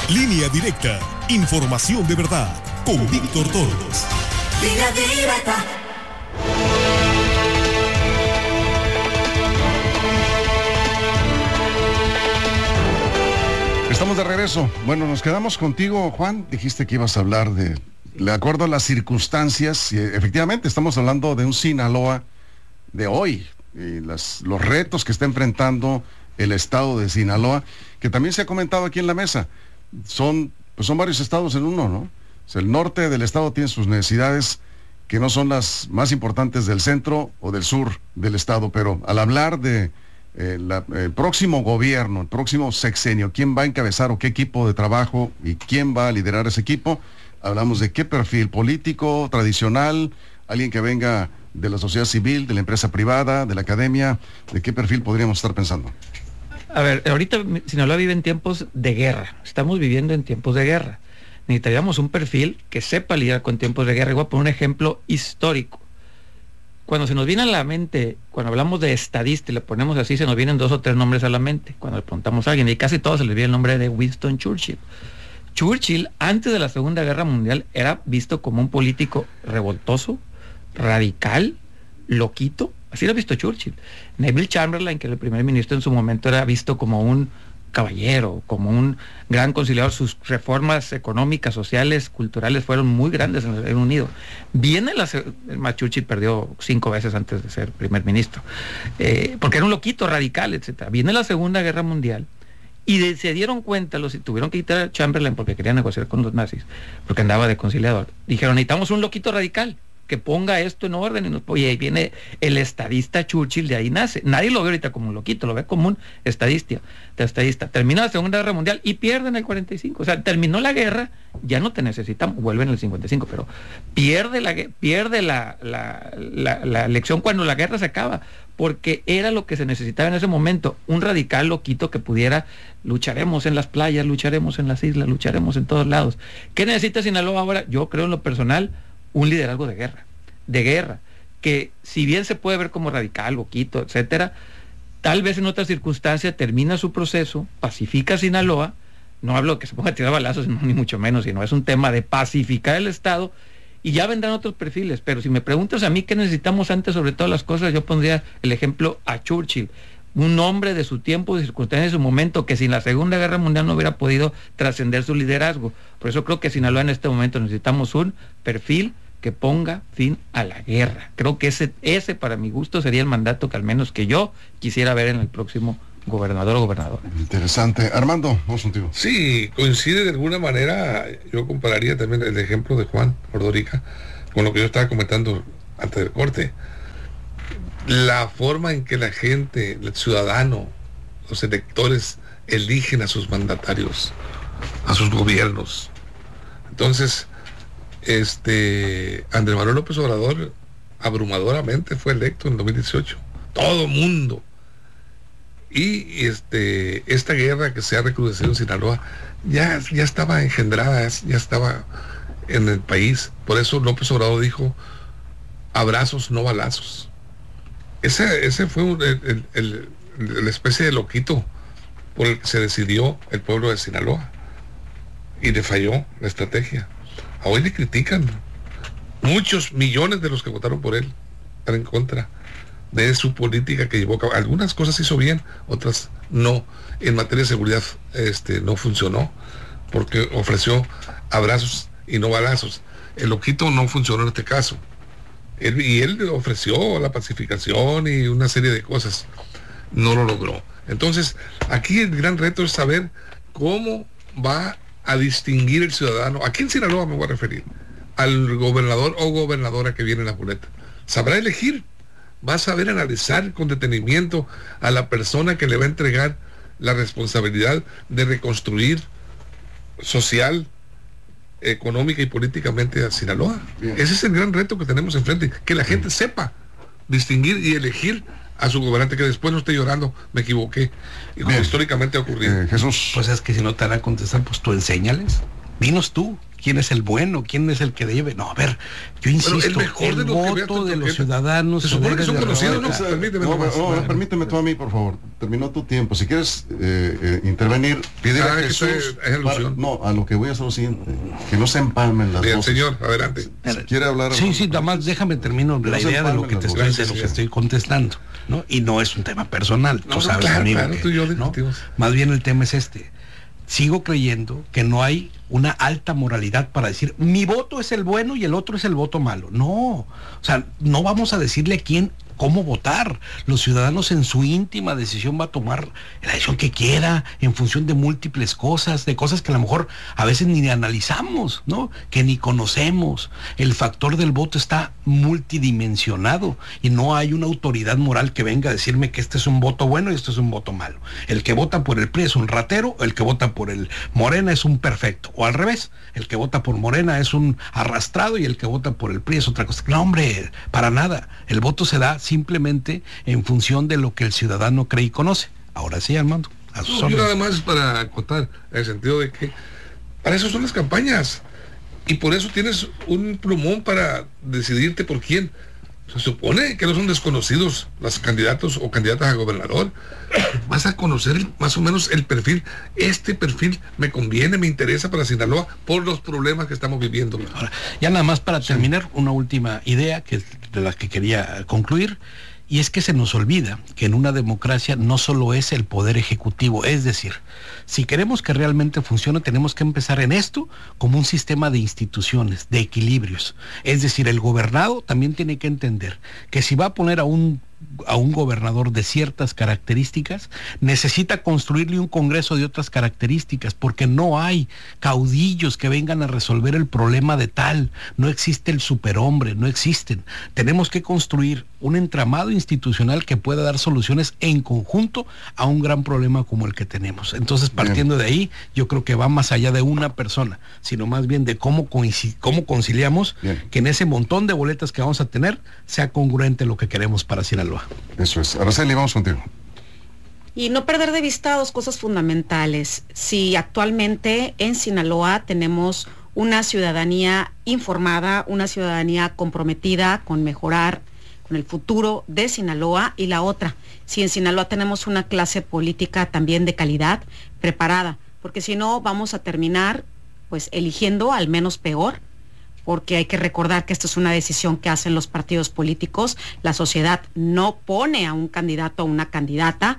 Línea Directa. Información de verdad. Con Víctor Torres. Línea Directa. Estamos de regreso. Bueno, nos quedamos contigo, Juan. Dijiste que ibas a hablar de acuerdo a las circunstancias. Y efectivamente, estamos hablando de un Sinaloa de hoy. Y los retos que está enfrentando el estado de Sinaloa, que también se ha comentado aquí en la mesa. Son varios estados en uno, ¿no? O sea, el norte del estado tiene sus necesidades que no son las más importantes del centro o del sur del estado, pero al hablar de el próximo gobierno, el próximo sexenio, quién va a encabezar o qué equipo de trabajo y quién va a liderar ese equipo, hablamos de qué perfil político, tradicional, alguien que venga de la sociedad civil, de la empresa privada, de la academia, de qué perfil podríamos estar pensando. A ver, ahorita Sinaloa vive en tiempos de guerra, estamos viviendo en tiempos de guerra. Necesitaríamos un perfil que sepa lidiar con tiempos de guerra. Y voy a poner un ejemplo histórico. Cuando se nos viene a la mente, cuando hablamos de estadista y le ponemos así, se nos vienen 2 o 3 nombres a la mente. Cuando le preguntamos a alguien, y casi todos se les viene el nombre de Winston Churchill. Churchill, antes de la Segunda Guerra Mundial, era visto como un político revoltoso, radical, loquito. Así era visto Churchill. Neville Chamberlain, que era el primer ministro en su momento, era visto como un caballero, como un gran conciliador. Sus reformas económicas, sociales, culturales fueron muy grandes en el Reino Unido. Churchill perdió 5 veces antes de ser primer ministro, porque era un loquito radical, etcétera. Viene la Segunda Guerra Mundial y se dieron cuenta, tuvieron que quitar a Chamberlain porque querían negociar con los nazis, porque andaba de conciliador. Dijeron, necesitamos un loquito radical que ponga esto en orden, y ahí viene el estadista Churchill, de ahí nace. Nadie lo ve ahorita como un loquito, lo ve como un estadista. Termina la Segunda Guerra Mundial y pierden el 45, o sea, terminó la guerra, ya no te necesitamos, vuelven en el 55, pero pierde la elección cuando la guerra se acaba, porque era lo que se necesitaba en ese momento, un radical loquito que pudiera, lucharemos en las playas, lucharemos en las islas, lucharemos en todos lados. ¿Qué necesita Sinaloa ahora? Yo creo en lo personal, un liderazgo de guerra, que si bien se puede ver como radical, loquito, etcétera, tal vez en otras circunstancias termina su proceso, pacifica Sinaloa, no hablo de que se ponga a tirar balazos, ni mucho menos, sino es un tema de pacificar el estado, y ya vendrán otros perfiles. Pero si me preguntas a mí qué necesitamos antes sobre todas las cosas, yo pondría el ejemplo a Churchill, un hombre de su tiempo, de circunstancias, de su momento, que sin la Segunda Guerra Mundial no hubiera podido trascender su liderazgo. Por eso creo que Sinaloa en este momento necesitamos un perfil que ponga fin a la guerra. Creo que ese para mi gusto sería el mandato que al menos que yo quisiera ver en el próximo gobernador o gobernadora. Interesante. Armando, vamos contigo. Sí, coincide de alguna manera. Yo compararía también el ejemplo de Juan Ordorica con lo que yo estaba comentando antes del corte. La forma en que la gente, el ciudadano, los electores eligen a sus mandatarios, a sus gobiernos. Entonces, Andrés Manuel López Obrador abrumadoramente fue electo en 2018. Todo mundo. Y esta guerra que se ha recrudecido en Sinaloa ya estaba engendrada, ya estaba en el país. Por eso López Obrador dijo: abrazos, no balazos. Ese fue la especie de loquito por el que se decidió el pueblo de Sinaloa, y le falló la estrategia. A hoy le critican. Muchos millones de los que votaron por él están en contra de su política que llevó a cabo. Algunas cosas hizo bien, otras no. En materia de seguridad no funcionó, porque ofreció abrazos y no balazos. El loquito no funcionó en este caso. Él ofreció la pacificación y una serie de cosas. No lo logró. Entonces, aquí el gran reto es saber cómo va a distinguir el ciudadano. Aquí en Sinaloa me voy a referir al gobernador o gobernadora que viene en la boleta. Sabrá elegir, va a saber analizar con detenimiento a la persona que le va a entregar la responsabilidad de reconstruir social, económica y políticamente a Sinaloa. Bien. Ese es el gran reto que tenemos enfrente, que la gente sepa distinguir y elegir a su gobernante, que después no esté llorando, me equivoqué, y como históricamente ha ocurrido. Jesús. Pues es que si no te van a contestar, pues tú enséñales, dinos tú, quién es el bueno, quién es el que debe. No, a ver, yo insisto, el mejor de voto de los ciudadanos se supone que son conocidos, ¿no? Permíteme tú a mí, por favor. Terminó tu tiempo. Si quieres intervenir, pide a Jesús. A lo que voy a hacer lo siguiente, que no se empalmen las voces. Señor, adelante. Si quiere hablar. Sí, nada más déjame termino la idea de lo que estoy contestando, ¿no? Y no es un tema personal, tú sabes, amigo, ¿no? Más bien el tema es este. Sigo creyendo que no hay una alta moralidad para decir mi voto es el bueno y el otro es el voto malo. No, o sea, no vamos a decirle a quién cómo votar. Los ciudadanos en su íntima decisión va a tomar la decisión que quiera en función de múltiples cosas, de cosas que a lo mejor a veces ni analizamos, ¿no? Que ni conocemos. El factor del voto está multidimensionado y no hay una autoridad moral que venga a decirme que este es un voto bueno y este es un voto malo. El que vota por el PRI es un ratero, el que vota por el Morena es un perfecto, o al revés, el que vota por Morena es un arrastrado y el que vota por el PRI es otra cosa. No, hombre, para nada. El voto se da simplemente en función de lo que el ciudadano cree y conoce. Ahora sí, Armando, a sus órdenes. Yo nada más para acotar, en el sentido de que para eso son las campañas y por eso tienes un plumón para decidirte por quién. Se supone que no son desconocidos los candidatos o candidatas a gobernador. Vas a conocer más o menos el perfil. Este perfil me conviene, me interesa para Sinaloa por los problemas que estamos viviendo. Ahora, ya nada más para terminar, una última idea que es de la que quería concluir, y es que se nos olvida que en una democracia no solo es el poder ejecutivo, es decir, si queremos que realmente funcione, tenemos que empezar en esto como un sistema de instituciones, de equilibrios. Es decir, el gobernado también tiene que entender que si va a poner a un gobernador de ciertas características, necesita construirle un Congreso de otras características, porque no hay caudillos que vengan a resolver el problema de tal, no existe el superhombre, no existen. Tenemos que construir un entramado institucional que pueda dar soluciones en conjunto a un gran problema como el que tenemos. Entonces, partiendo de ahí, yo creo que va más allá de una persona, sino más bien de cómo conciliamos que en ese montón de boletas que vamos a tener sea congruente lo que queremos para Sinaloa. Eso es. Araceli, vamos contigo. Y no perder de vista dos cosas fundamentales. Si actualmente en Sinaloa tenemos una ciudadanía informada, una ciudadanía comprometida con mejorar con el futuro de Sinaloa, y la otra, si en Sinaloa tenemos una clase política también de calidad, preparada, porque si no vamos a terminar pues eligiendo al menos peor, porque hay que recordar que esto es una decisión que hacen los partidos políticos, la sociedad no pone a un candidato o una candidata.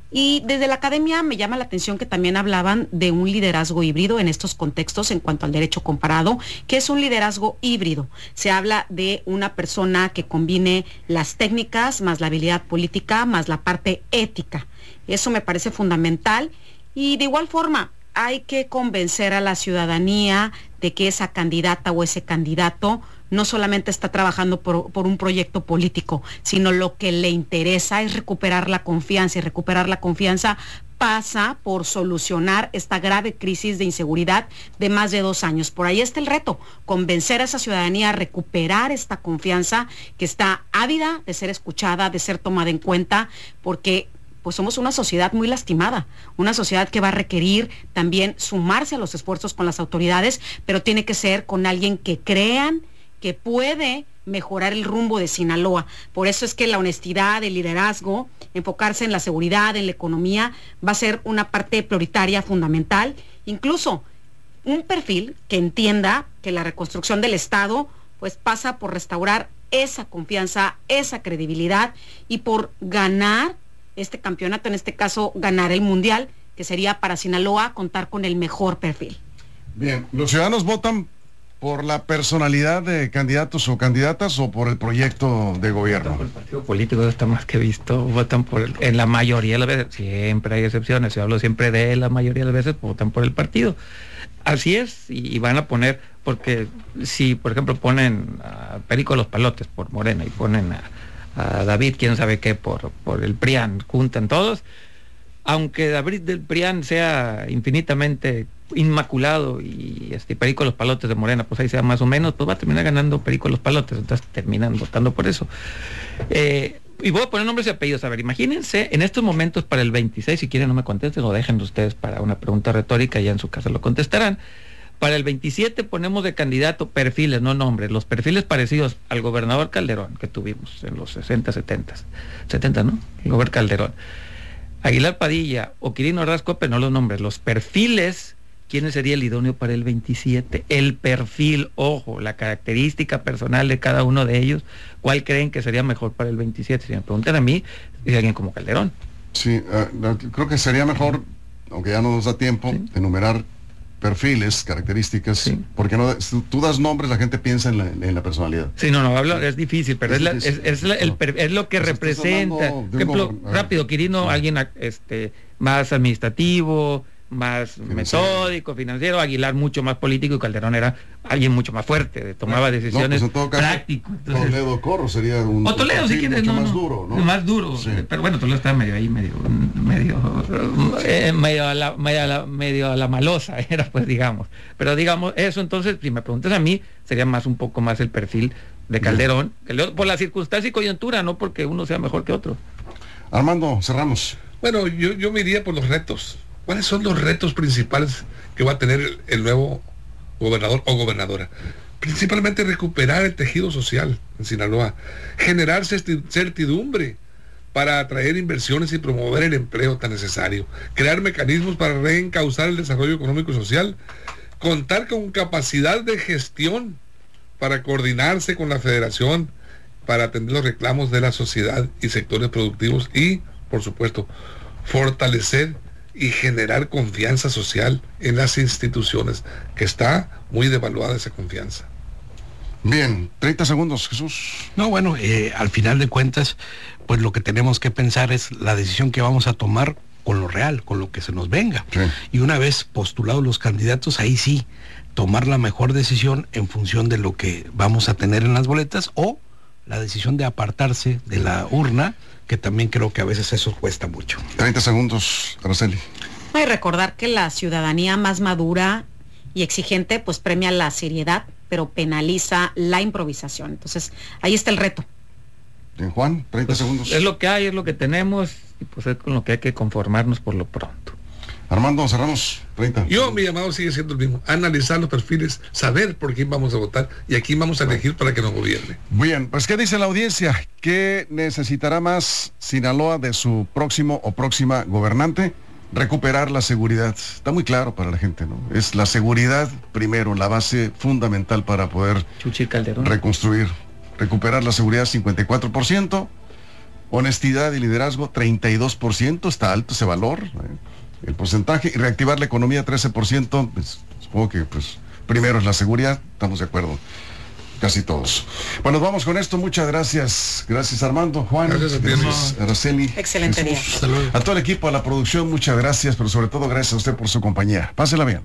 Y desde la academia me llama la atención que también hablaban de un liderazgo híbrido en estos contextos en cuanto al derecho comparado. ¿Qué es un liderazgo híbrido? Se habla de una persona que combine las técnicas más la habilidad política más la parte ética. Eso me parece fundamental, y de igual forma hay que convencer a la ciudadanía de que esa candidata o ese candidato no solamente está trabajando por un proyecto político, sino lo que le interesa es recuperar la confianza, y recuperar la confianza pasa por solucionar esta grave crisis de inseguridad de más de 2 años. Por ahí está el reto, convencer a esa ciudadanía a recuperar esta confianza que está ávida de ser escuchada, de ser tomada en cuenta, porque pues somos una sociedad muy lastimada, una sociedad que va a requerir también sumarse a los esfuerzos con las autoridades, pero tiene que ser con alguien que crean que puede mejorar el rumbo de Sinaloa. Por eso es que la honestidad, el liderazgo, enfocarse en la seguridad, en la economía, va a ser una parte prioritaria, fundamental. Incluso un perfil que entienda que la reconstrucción del Estado pues pasa por restaurar esa confianza, esa credibilidad, y por ganar este campeonato, en este caso ganar el mundial, que sería para Sinaloa contar con el mejor perfil. Bien, ¿los ciudadanos votan por la personalidad de candidatos o candidatas o por el proyecto de gobierno? Por el partido político, está más que visto, votan en la mayoría de las veces, siempre hay excepciones, yo hablo siempre de la mayoría de las veces, votan por el partido. Así es, y van a poner, porque si por ejemplo ponen a Perico Los Palotes por Morena y ponen a David, quién sabe qué, por el PRIAN, juntan todos, aunque David del PRIAN sea infinitamente inmaculado y Perico Los Palotes de Morena, pues ahí sea más o menos, pues va a terminar ganando Perico Los Palotes, entonces terminan votando por eso. Y voy a poner nombres y apellidos. A ver, imagínense, en estos momentos para el 26, si quieren no me contesten, o dejen ustedes para una pregunta retórica, ya en su casa lo contestarán. Para el 27 ponemos de candidato perfiles, no nombres, los perfiles parecidos al gobernador Calderón que tuvimos en los 60, 70, ¿no? El gobernador Calderón. Aguilar Padilla o Quirino Ordaz Coppel, no los nombres, los perfiles. ¿Quién sería el idóneo para el 27? El perfil, ojo, la característica personal de cada uno de ellos, ¿cuál creen que sería mejor para el 27? Si me preguntan a mí, es alguien como Calderón. Sí, creo que sería mejor, aunque ya no nos da tiempo, enumerar perfiles, características, porque no, si tú das nombres, la gente piensa en la personalidad. Sí, no, es difícil, pero es lo que representa. Por ejemplo, rápido, Quirino, alguien más administrativo, más metódico, financiero, Aguilar mucho más político y Calderón era alguien mucho más fuerte, tomaba decisiones prácticas. Toledo Corro sería un Toledo, si quieres, mucho más duro, ¿no? Más duro, sí. Pero bueno, Toledo está medio a la malosa, era pues digamos. Pero digamos, eso entonces, si me preguntas a mí, sería más un poco más el perfil de Calderón, por la circunstancia y coyuntura, no porque uno sea mejor que otro. Armando, cerramos. Bueno, yo me iría por los retos. ¿Cuáles son los retos principales que va a tener el nuevo gobernador o gobernadora? Principalmente recuperar el tejido social en Sinaloa, generar certidumbre para atraer inversiones y promover el empleo tan necesario, crear mecanismos para reencauzar el desarrollo económico y social, contar con capacidad de gestión para coordinarse con la federación, para atender los reclamos de la sociedad y sectores productivos y, por supuesto, fortalecer y generar confianza social en las instituciones, que está muy devaluada esa confianza. Bien, 30 segundos, Jesús. No, bueno, al final de cuentas, pues lo que tenemos que pensar es la decisión que vamos a tomar con lo real, con lo que se nos venga. Sí. Y una vez postulados los candidatos, ahí sí, tomar la mejor decisión en función de lo que vamos a tener en las boletas, o la decisión de apartarse de la urna, que también creo que a veces eso cuesta mucho. 30 segundos, Araceli. Y recordar que la ciudadanía más madura y exigente pues premia la seriedad, pero penaliza la improvisación. Entonces, ahí está el reto. Bien, Juan, 30 segundos. Es lo que hay, es lo que tenemos, y pues es con lo que hay que conformarnos por lo pronto. Armando, cerramos. 30. Mi llamado sigue siendo el mismo: analizar los perfiles, saber por quién vamos a votar y a quién vamos a elegir para que nos gobierne. Bien, pues ¿qué dice la audiencia? ¿Qué necesitará más Sinaloa de su próximo o próxima gobernante? Recuperar la seguridad. Está muy claro para la gente, ¿no? Es la seguridad primero, la base fundamental para poder reconstruir. Recuperar la seguridad, 54%. Honestidad y liderazgo, 32%. Está alto ese valor, el porcentaje. Y reactivar la economía, 13%. Pues, supongo que pues primero es la seguridad. Estamos de acuerdo casi todos. Bueno, nos vamos con esto. Muchas gracias. Gracias, Armando, Juan. Gracias, Araceli. Excelente día. A todo el equipo, a la producción, muchas gracias, pero sobre todo gracias a usted por su compañía. Pásela bien.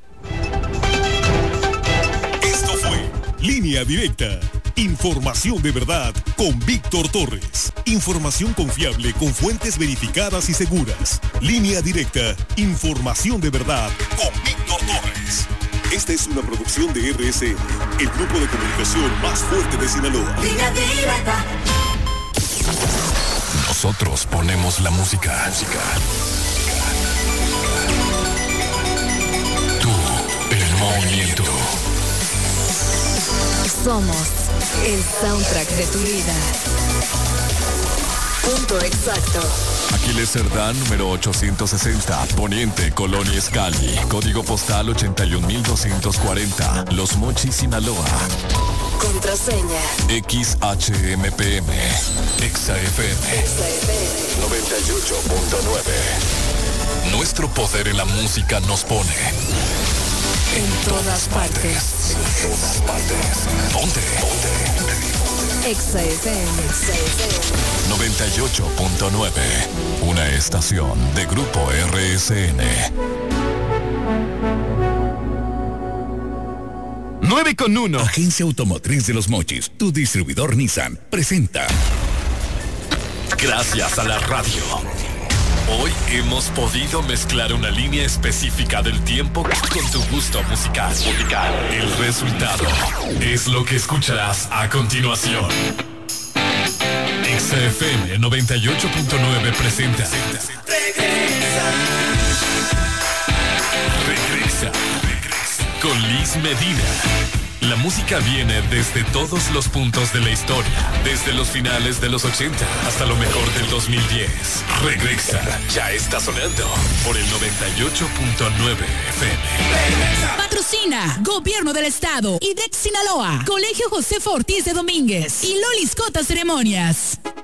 Esto fue Línea Directa. Información de verdad con Víctor Torres. Información confiable con fuentes verificadas y seguras. Línea Directa. Información de verdad con Víctor Torres. Esta es una producción de RSN, el grupo de comunicación más fuerte de Sinaloa. Línea Directa. Nosotros ponemos la música. Tú, el movimiento. Somos el soundtrack de tu vida. Punto exacto. Aquiles Cerdán, número 860, Poniente, Colonia Escali, código postal 81240, Los Mochis, Sinaloa. Contraseña XHMPM, XAFM 98.9. Nuestro poder en la música nos pone en todas partes. En todas partes. Ponte. XAFM 98.9. Una estación de Grupo RSN. 9:1. Agencia Automotriz de Los Mochis, tu distribuidor Nissan, presenta. Gracias a la radio. Hoy hemos podido mezclar una línea específica del tiempo con tu gusto musical. El resultado es lo que escucharás a continuación. XFM 98.9 presenta. Regresa con Liz Medina. La música viene desde todos los puntos de la historia, desde los finales de los 80 hasta lo mejor del 2010. Regresa, ya está sonando por el 98.9 FM. Patrocina Gobierno del Estado, IDEX Sinaloa, Colegio José Ortiz de Domínguez y Lolis Cota Ceremonias.